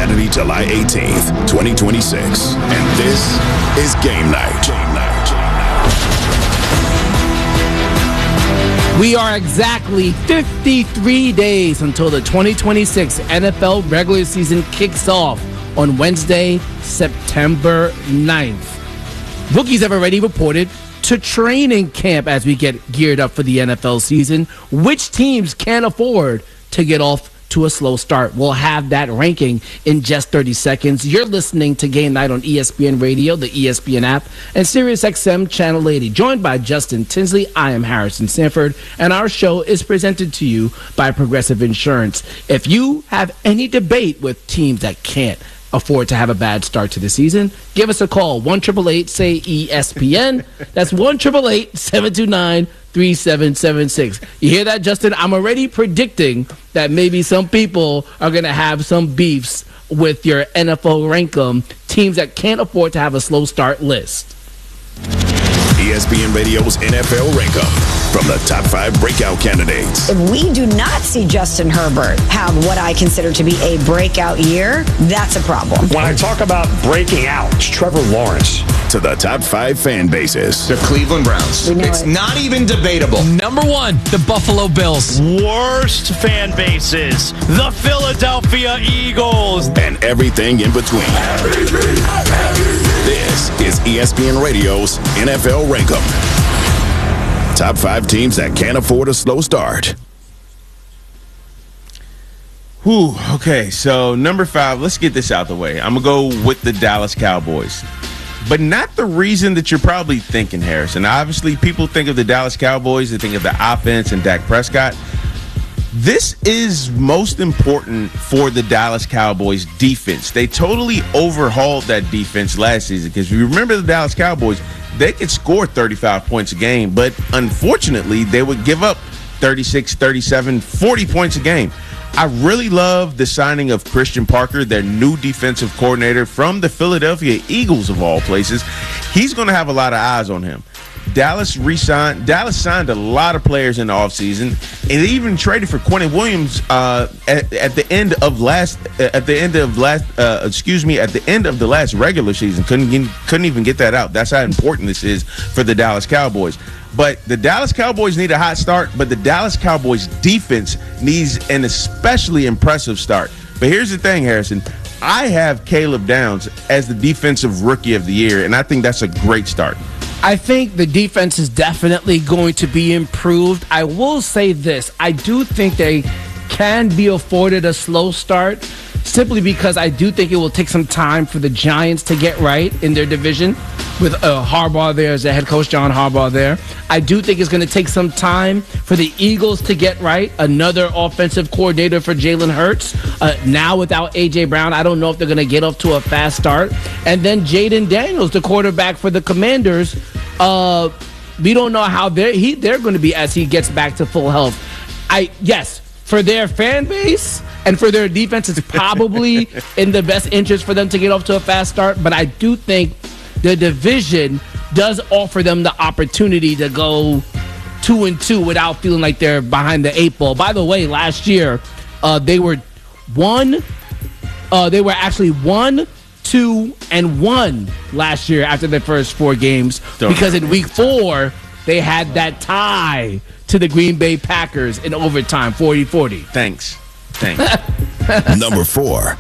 Saturday, July 18th, 2026. And this is Game Night. We are exactly 53 days until the 2026 NFL regular season kicks off on Wednesday, September 9th. Rookies have already reported to training camp as we get geared up for the NFL season. Which teams can afford to get off to a slow start? We'll have that ranking in just 30 seconds. You're listening to Game Night on ESPN Radio, the ESPN app, and SiriusXM Channel 80. Joined by Justin Tinsley, I am Harrison Sanford, and our show is presented to you by Progressive Insurance. If you have any debate with teams that can't afford to have a bad start to the season, give us a call. 1-888-SAY-ESPN. That's 1-888-729-3776. You hear that, Justin? I'm already predicting that maybe some people are going to have some beefs with your NFL Rankum, teams that can't afford to have a slow start list. ESPN Radio's NFL Rankum from the top 5 breakout candidates. If we do not see Justin Herbert have what I consider to be a breakout year, that's a problem. When I talk about breaking out, it's Trevor Lawrence. To the top 5 fan bases. The Cleveland Browns. It's not even debatable. Number 1, the Buffalo Bills. Worst fan bases, the Philadelphia Eagles. And everything in between. This is ESPN Radio's NFL Rankum. Top 5 teams that can't afford a slow start. Okay, so number 5, let's get this out the way. I'm going to go with the Dallas Cowboys. But not the reason that you're probably thinking, Harrison. Obviously, people think of the Dallas Cowboys, they think of the offense and Dak Prescott. This is most important for the Dallas Cowboys defense. They totally overhauled that defense last season because if you remember the Dallas Cowboys, they could score 35 points a game, but unfortunately, they would give up 36, 37, 40 points a game. I really love the signing of Christian Parker, their new defensive coordinator from the Philadelphia Eagles, of all places. He's going to have a lot of eyes on him. Dallas signed a lot of players in the offseason, and they even traded for Quentin Williams at the end of the last regular season. Couldn't even get that out. That's how important this is for the Dallas Cowboys. But the Dallas Cowboys need a hot start, but the Dallas Cowboys defense needs an especially impressive start. But here's the thing, Harrison. I have Caleb Downs as the defensive rookie of the year, and I think that's a great start. I think the defense is definitely going to be improved. I will say this. I do think they can be afforded a slow start simply because I do think it will take some time for the Giants to get right in their division with Harbaugh there as the head coach, John Harbaugh there. I do think it's going to take some time for the Eagles to get right. Another offensive coordinator for Jalen Hurts. Now without A.J. Brown, I don't know if they're going to get off to a fast start. And then Jaden Daniels, the quarterback for the Commanders. We don't know how they're going to be as he gets back to full health. Yes, for their fan base and for their defense, it's probably in the best interest for them to get off to a fast start. But I do think the division does offer them the opportunity to go 2-2 without feeling like they're behind the 8 ball. By the way, last year they were actually 1-2-1 last year after their first 4 games because in week 4 they had that tie to the Green Bay Packers in overtime, 40-40. Thanks. Number 4,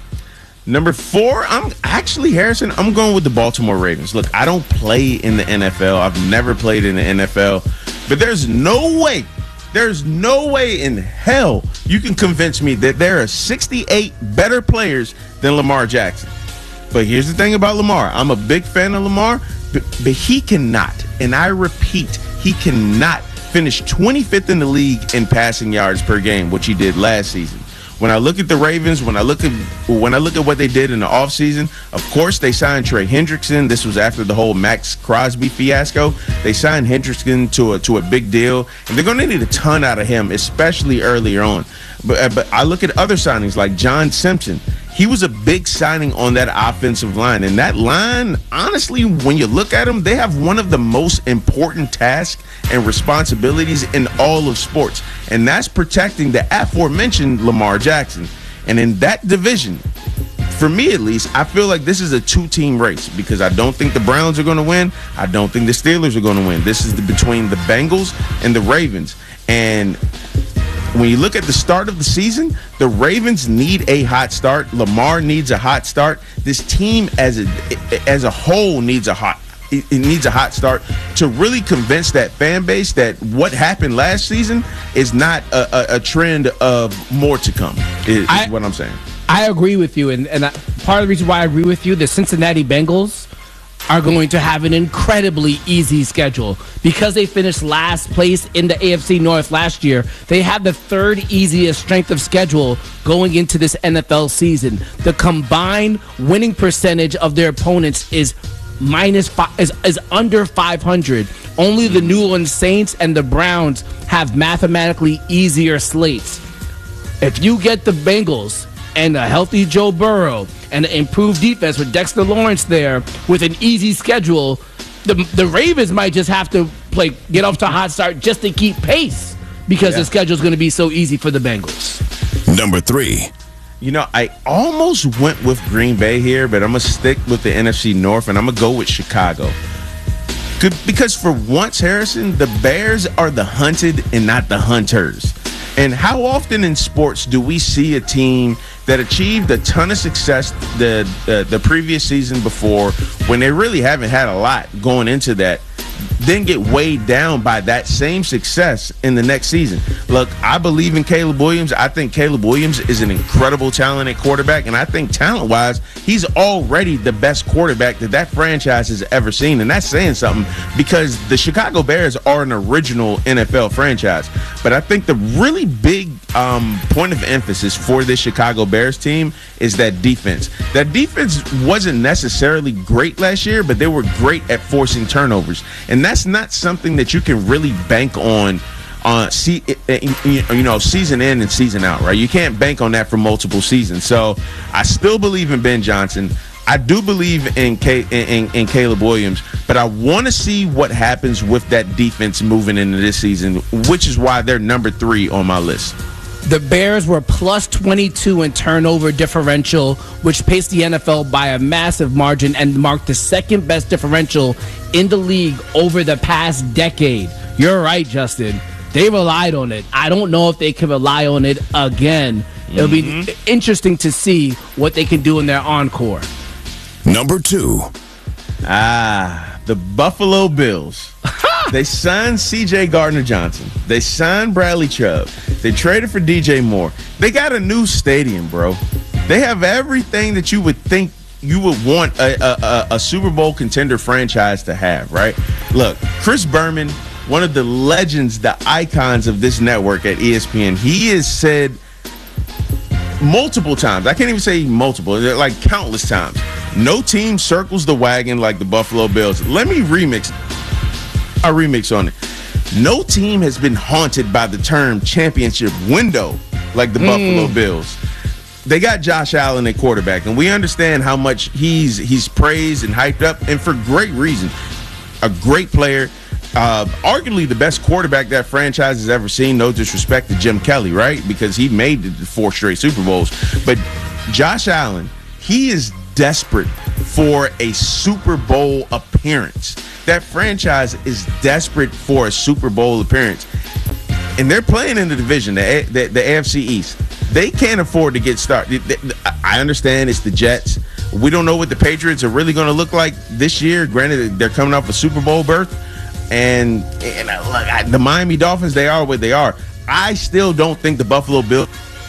I'm actually, Harrison, I'm going with the Baltimore Ravens. Look, I don't play in the NFL. I've never played in the NFL. But there's no way in hell you can convince me that there are 68 better players than Lamar Jackson. But here's the thing about Lamar. I'm a big fan of Lamar, but he cannot, and I repeat, he cannot finish 25th in the league in passing yards per game, which he did last season. When I look at the Ravens, when I look at what they did in the offseason, of course they signed Trey Hendrickson. This was after the whole Max Crosby fiasco. They signed Hendrickson to a big deal, and they're going to need a ton out of him, especially earlier on. But I look at other signings like John Simpson. He was a big signing on that offensive line. And that line, honestly, when you look at them, they have one of the most important tasks and responsibilities in all of sports. And that's protecting the aforementioned Lamar Jackson. And in that division, for me at least, I feel like this is a two-team race because I don't think the Browns are going to win. I don't think the Steelers are going to win. This is between the Bengals and the Ravens. And when you look at the start of the season, the Ravens need a hot start. Lamar needs a hot start. This team as a whole needs a hot start to really convince that fan base that what happened last season is not a trend of more to come, is what I'm saying. I agree with you, and part of the reason why I agree with you, the Cincinnati Bengals are going to have an incredibly easy schedule because they finished last place in the AFC North last year. They have the third easiest strength of schedule going into this NFL season. The combined winning percentage of their opponents is under 500. Only the New Orleans Saints and the Browns have mathematically easier slates. If you get the Bengals and a healthy Joe Burrow and an improved defense with Dexter Lawrence there with an easy schedule, the Ravens might just have to get off to a hot start just to keep pace because the schedule is going to be so easy for the Bengals. Number 3. You know, I almost went with Green Bay here, but I'm going to stick with the NFC North, and I'm going to go with Chicago. Because for once, Harrison, the Bears are the hunted and not the hunters. And how often in sports do we see a team that achieved a ton of success the previous season before, when they really haven't had a lot going into that, then get weighed down by that same success in the next season? Look, I believe in Caleb Williams. I think Caleb Williams is an incredible talented quarterback, and I think talent-wise, he's already the best quarterback that franchise has ever seen, and that's saying something because the Chicago Bears are an original NFL franchise. But I think the really big point of emphasis for this Chicago Bears team is that defense. That defense wasn't necessarily great last year, but they were great at forcing turnovers. And that's not something that you can really bank on season in and season out, right? You can't bank on that for multiple seasons. So I still believe in Ben Johnson. I do believe in Caleb Williams, but I want to see what happens with that defense moving into this season, which is why they're number 3 on my list. The Bears were plus 22 in turnover differential, which paced the NFL by a massive margin and marked the second best differential in the league over the past decade. You're right, Justin. They relied on it. I don't know if they can rely on it again. It'll be interesting to see what they can do in their encore. Number 2. The Buffalo Bills. They signed C.J. Gardner-Johnson. They signed Bradley Chubb. They traded for DJ Moore. They got a new stadium, bro. They have everything that you would think you would want a Super Bowl contender franchise to have, right? Look, Chris Berman, one of the legends, the icons of this network at ESPN, he has said multiple times, I can't even say multiple, like countless times, no team circles the wagon like the Buffalo Bills. Let me remix on it. No team has been haunted by the term championship window like the Buffalo Bills. They got Josh Allen at quarterback, and we understand how much he's praised and hyped up, and for great reason. A great player, arguably the best quarterback that franchise has ever seen. No disrespect to Jim Kelly, right? Because he made the 4 straight Super Bowls. But Josh Allen, he is desperate for a Super Bowl appearance. That franchise is desperate for a Super Bowl appearance. And they're playing in the division, the AFC East. They can't afford to get started. I understand it's the Jets. We don't know what the Patriots are really going to look like this year. Granted, they're coming off a Super Bowl berth. And look, the Miami Dolphins, they are what they are. I still don't think the Buffalo Bills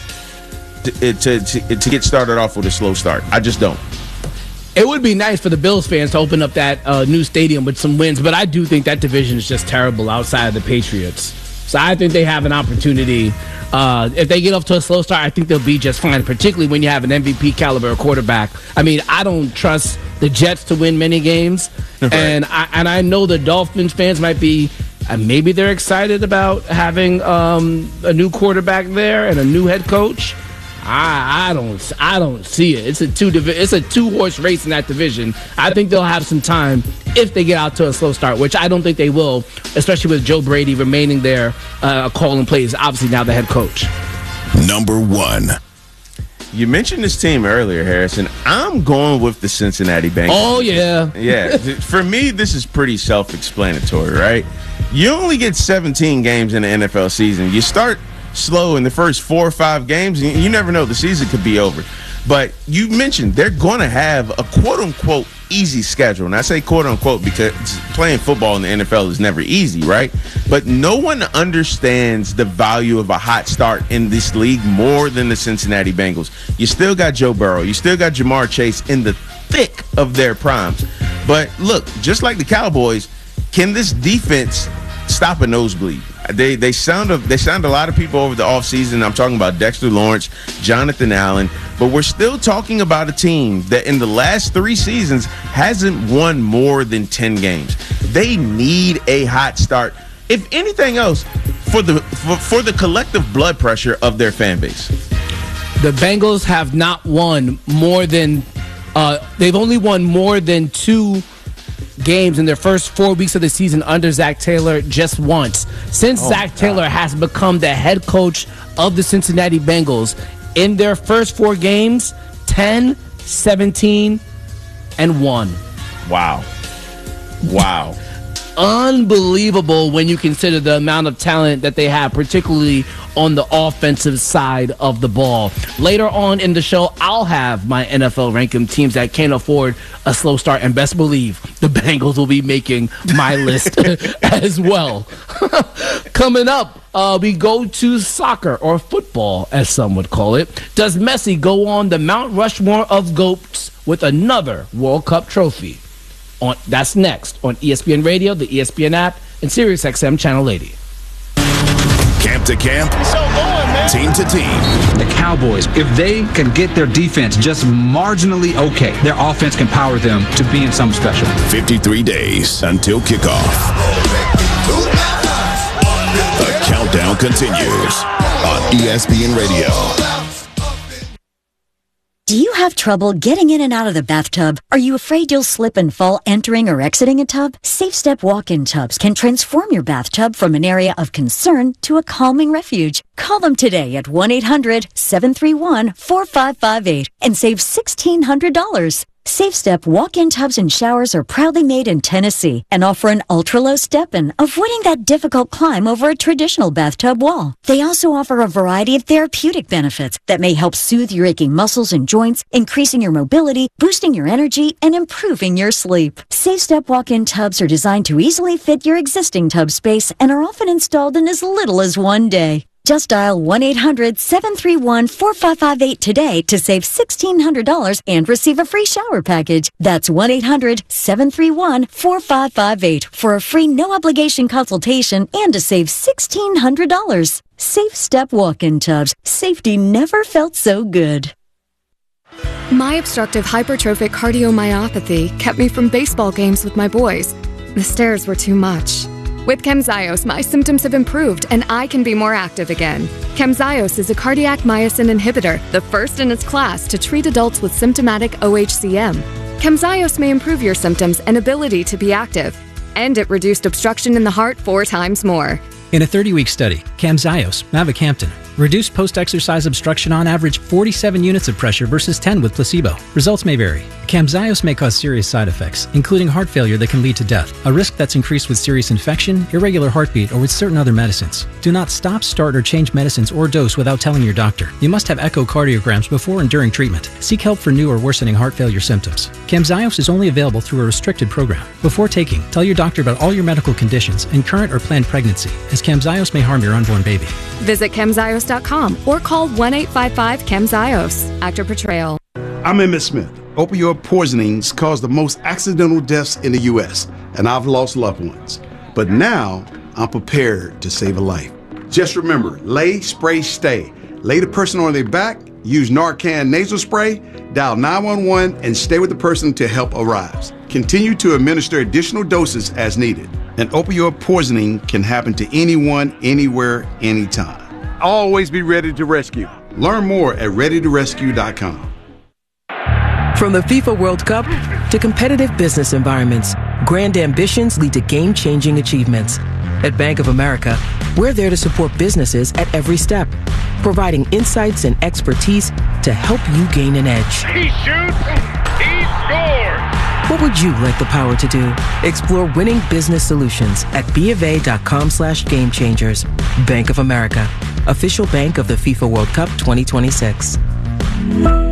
to get started off with a slow start. I just don't. It would be nice for the Bills fans to open up that new stadium with some wins, but I do think that division is just terrible outside of the Patriots. So I think they have an opportunity. If they get off to a slow start, I think they'll be just fine, particularly when you have an MVP caliber quarterback. I mean, I don't trust the Jets to win many games, right. and I know the Dolphins fans might be, maybe they're excited about having a new quarterback there and a new head coach. I don't see it. It's a 2-horse race in that division. I think they'll have some time if they get out to a slow start, which I don't think they will, especially with Joe Brady remaining there calling plays, obviously now the head coach. Number 1. You mentioned this team earlier, Harrison. I'm going with the Cincinnati Bengals. Oh, yeah. Yeah. For me, this is pretty self-explanatory, right? You only get 17 games in the NFL season. You start slow in the first 4 or 5 games, and you never know. The season could be over. But you mentioned they're going to have a quote-unquote easy schedule. And I say quote-unquote because playing football in the NFL is never easy, right? But no one understands the value of a hot start in this league more than the Cincinnati Bengals. You still got Joe Burrow. You still got Jamar Chase in the thick of their primes. But look, just like the Cowboys, can this defense stop a nosebleed? They sound a lot of people over the offseason. I'm talking about Dexter Lawrence, Jonathan Allen, but we're still talking about a team that in the last 3 seasons hasn't won more than 10 games. They need a hot start, if anything else, for the collective blood pressure of their fan base. The Bengals have not won more than they've only won more than 2 games in their first 4 weeks of the season under Zach Taylor just once. Since Zach Taylor has become the head coach of the Cincinnati Bengals, in their first 4 games, 10, 17, and 1. Wow. Unbelievable when you consider the amount of talent that they have, particularly on the offensive side of the ball. Later on in the show, I'll have my NFL ranking teams that can't afford a slow start, and best believe the Bengals will be making my list as well. Coming up, we go to soccer, or football as some would call it. Does Messi go on the Mount Rushmore of GOATs with another World Cup trophy? That's next on ESPN Radio, the ESPN app, and SiriusXM Channel 80. Camp to camp, team to team. The Cowboys, if they can get their defense just marginally okay, their offense can power them to being something special. 53 days until kickoff. The countdown continues on ESPN Radio. Do you have trouble getting in and out of the bathtub? Are you afraid you'll slip and fall entering or exiting a tub? SafeStep walk-in tubs can transform your bathtub from an area of concern to a calming refuge. Call them today at 1-800-731-4558 and save $1,600. SafeStep walk-in tubs and showers are proudly made in Tennessee and offer an ultra-low step-in, avoiding that difficult climb over a traditional bathtub wall. They also offer a variety of therapeutic benefits that may help soothe your aching muscles and joints, increasing your mobility, boosting your energy, and improving your sleep. SafeStep walk-in tubs are designed to easily fit your existing tub space and are often installed in as little as 1 day. Just dial 1-800-731-4558 today to save $1,600 and receive a free shower package. That's 1-800-731-4558 for a free no-obligation consultation and to save $1,600. SafeStep walk-in tubs. Safety never felt so good. My obstructive hypertrophic cardiomyopathy kept me from baseball games with my boys. The stairs were too much. With Camzyos, my symptoms have improved and I can be more active again. Camzyos is a cardiac myosin inhibitor, the first in its class to treat adults with symptomatic OHCM. Camzyos may improve your symptoms and ability to be active, and it reduced obstruction in the heart 4 times more. In a 30-week study, Camzyos, mavacamten, reduced post-exercise obstruction on average 47 units of pressure versus 10 with placebo. Results may vary. Camzyos may cause serious side effects, including heart failure that can lead to death, a risk that's increased with serious infection, irregular heartbeat, or with certain other medicines. Do not stop, start, or change medicines or dose without telling your doctor. You must have echocardiograms before and during treatment. Seek help for new or worsening heart failure symptoms. Camzyos is only available through a restricted program. Before taking, tell your doctor about all your medical conditions and current or planned pregnancy, as Camzyos may harm your unborn baby. Visit Camzyos.com or call 1-855-CAMZYOS. Actor Portrayal. I'm Emmett Smith. Opioid poisonings cause the most accidental deaths in the U.S., and I've lost loved ones. But now, I'm prepared to save a life. Just remember, lay, spray, stay. Lay the person on their back, use Narcan nasal spray, dial 911, and stay with the person until help arrives. Continue to administer additional doses as needed. And opioid poisoning can happen to anyone, anywhere, anytime. Always be ready to rescue. Learn more at readytorescue.com. From the FIFA World Cup to competitive business environments, grand ambitions lead to game-changing achievements. At Bank of America, we're there to support businesses at every step. providing insights and expertise to help you gain an edge. He shoots, he scores! What would you like the power to do? Explore winning business solutions at BofA.com/gamechangers. Bank of America, official bank of the FIFA World Cup 2026.